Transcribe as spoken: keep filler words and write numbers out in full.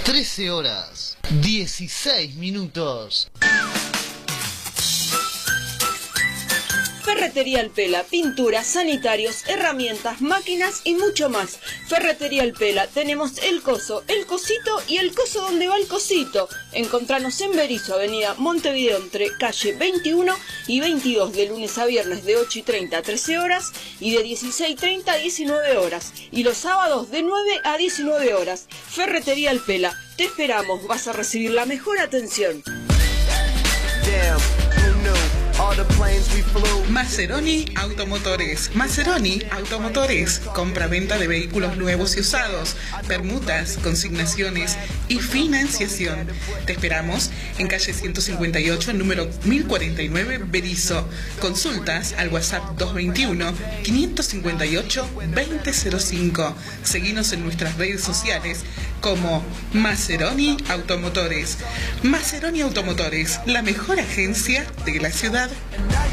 trece horas, dieciséis minutos. Ferretería El Pela, pinturas, sanitarios, herramientas, máquinas y mucho más. Ferretería El Pela, tenemos el coso, el cosito y el coso donde va el cosito. Encontranos en Berisso, avenida Montevideo, entre calle veintiuno y veintidós, de lunes a viernes de ocho y treinta a trece horas y de dieciséis y treinta a diecinueve horas. Y los sábados de nueve a diecinueve horas. Ferretería El Pela, te esperamos, vas a recibir la mejor atención. Maseroni Automotores. Maseroni Automotores. Compra-venta de vehículos nuevos y usados, permutas, consignaciones y financiación. Te esperamos en calle ciento cincuenta y ocho, número mil cuarenta y nueve, Berisso. Consultas al WhatsApp dos veintiuno, quinientos cincuenta y ocho, veinte cero cinco. Seguinos en nuestras redes sociales como Maseroni Automotores. Maseroni Automotores, la mejor agencia de la ciudad.